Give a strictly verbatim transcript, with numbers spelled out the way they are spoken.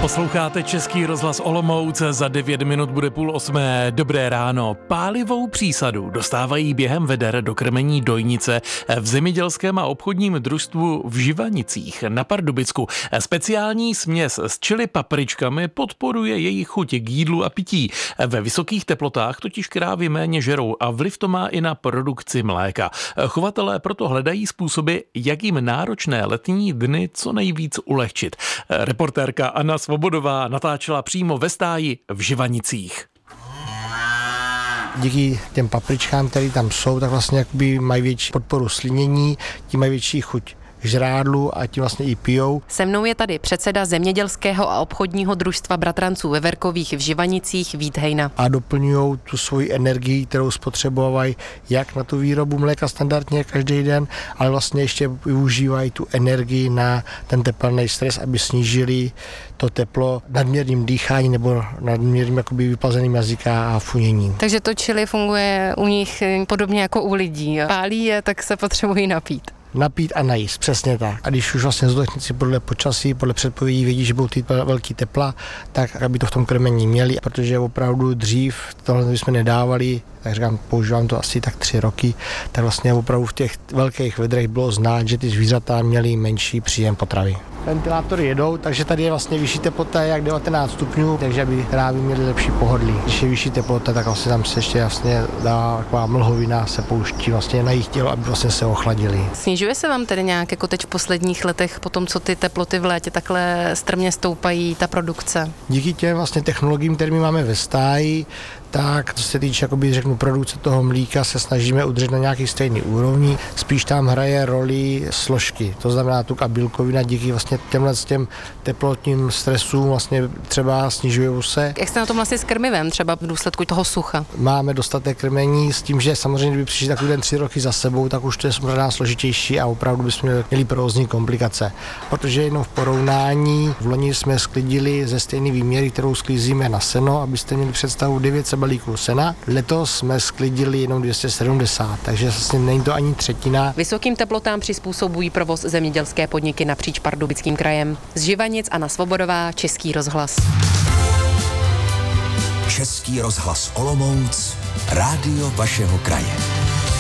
Posloucháte Český rozhlas Olomouc, za devět minut bude půl osmé. Dobré ráno. Pálivou přísadu dostávají během veder do krmení dojnice v zemědělském a obchodním družstvu v Živanicích na Pardubicku. Speciální směs s chili papričkami podporuje jejich chuť k jídlu a pití. Ve vysokých teplotách totiž krávy méně žerou a vliv to má i na produkci mléka. Chovatelé proto hledají způsoby, jak jim náročné letní dny co nejvíc ulehčit. Reportérka Anna Svobodová natáčela přímo ve stáji v Živanicích. Díky těm papričkám, které tam jsou, tak vlastně jakoby mají větší podporu slinění, tím mají větší chuť žrádlu a tím vlastně i pijou. Se mnou je tady předseda zemědělského a obchodního družstva bratranců ve Verkových v Živanicích Vít Hejna. A doplňují tu svoji energii, kterou spotřebovají jak na tu výrobu mléka standardně každý den, ale vlastně ještě využívají tu energii na ten tepelný stres, aby snížili to teplo nadměrným dýcháním nebo nadměrným jakoby vyplazeným jazyka a funěním. Takže to chili funguje u nich podobně jako u lidí. Pálí je, tak se potřebují napít. Napít a najíst, přesně tak. A když už vlastně zootechnici podle počasí, podle předpovědí vědí, že budou ty velký tepla, tak aby to v tom krmení měli, protože opravdu dřív tohle bychom nedávali, tak říkám, používám to asi tak tři roky, tak vlastně opravdu v těch velkých vedrech bylo znát, že ty zvířata měly menší příjem potravy. Ventilátory jedou, takže tady je vlastně vyšší teplota jak devatenáct stupňů, takže aby krávy měly lepší pohodlí. Když je vyšší teplota, tak vlastně tam se ještě vlastně dá taková mlhovina, se pouští vlastně na jejich tělo, aby vlastně se ochladili. Snižuje se vám tedy nějak jako teď v posledních letech, po tom, co ty teploty v létě takhle strmě stoupají, ta produkce? Díky těm vlastně technologiím, které my máme ve stáji, tak co se týče, jakoby řeknu, produkce toho mlíka, se snažíme udržet na nějaký stejný úrovni. Spíš tam hraje roli složky, to znamená tuk a bílkovina díky vlastně těmhle s těm teplotním stresům vlastně třeba snižují se. Jak jste na tom vlastně s krmivem, třeba v důsledku toho sucha? Máme dostatek krmení s tím, že samozřejmě, kdyby přišli takový den tři roky za sebou, tak už to je možná složitější a opravdu bychom měli provozní komplikace. Protože jenom v porovnání v loni jsme sklidili ze stejné výměry, kterou sklízíme na seno, abyste měli představu devět set balíků sena. Letos jsme sklidili jenom dvě stě sedmdesát, takže vlastně není to ani třetina. Vysokým teplotám přizpůsobují provoz zemědělské podniky napříč Pardubickým krajem. Z Živanic Anna Svobodová, Český rozhlas. Český rozhlas Olomouc, rádio vašeho kraje.